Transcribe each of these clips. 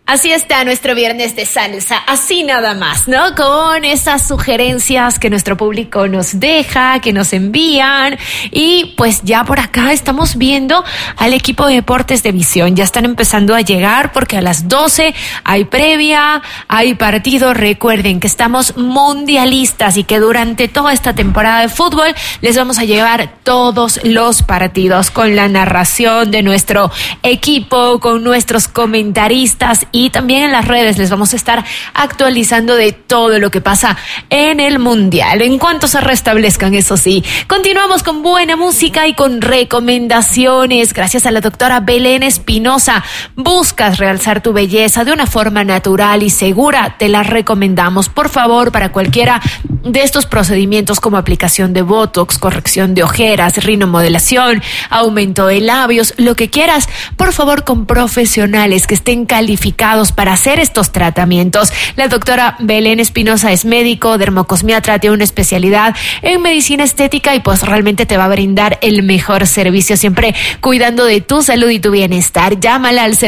Así está nuestro viernes de salsa, así nada más, ¿no? Con esas sugerencias que nuestro público nos deja, que nos envían. Y pues ya por acá estamos viendo al equipo de Deportes de Visión. Ya están empezando a llegar porque a las 12 hay previa, hay partido. Recuerden que estamos mundialistas y que durante toda esta temporada de fútbol les vamos a llevar todos los partidos con la narración de nuestro equipo, con nuestros comentaristas, y también en las redes les vamos a estar actualizando de todo lo que pasa en el Mundial, en cuanto se restablezcan, eso sí. Continuamos con buena música y con recomendaciones. Gracias a la doctora Belén Espinosa. ¿Buscas realzar tu belleza de una forma natural y segura? Te la recomendamos. Por favor, para cualquiera de estos procedimientos como aplicación de Botox, corrección de ojeras, rinomodelación, aumento de labios, lo que quieras, por favor, con profesionales que estén calificados para hacer estos tratamientos. La doctora Belén Espinosa es médico, dermocosmiatra, tiene una especialidad en medicina estética y pues realmente te va a brindar el mejor servicio, siempre cuidando de tu salud y tu bienestar. Llámala al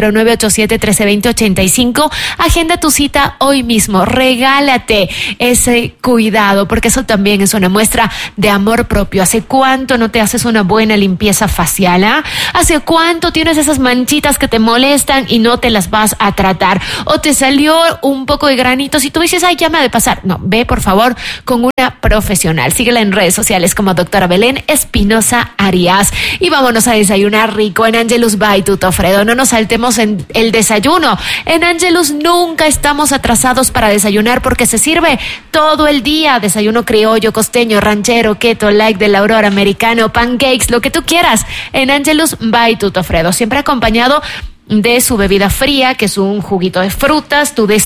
0987-1320-85, agenda tu cita hoy mismo, regálate ese cuidado, porque eso también es una muestra de amor propio. ¿Hace cuánto no te haces una buena limpieza facial? ¿Hace cuánto tienes esas manchitas que te molestan y no te las vas a tratar? O te salió un poco de granitos y tú dices, ay, ya me ha de pasar. No, ve por favor con una profesional. Síguela en redes sociales como doctora Belén Espinosa Arias. Y vámonos a desayunar rico en Angelus by Tuto Fredo. No nos saltemos en el desayuno. En Angelus nunca estamos atrasados para desayunar porque se sirve todo el día. Desayuno criollo, costeño, ranchero, keto, like de la aurora, americano, pancakes, lo que tú quieras. En Angelus by Tuto Fredo. Siempre acompañado de su bebida fría, que es un juguito de frutas. Tú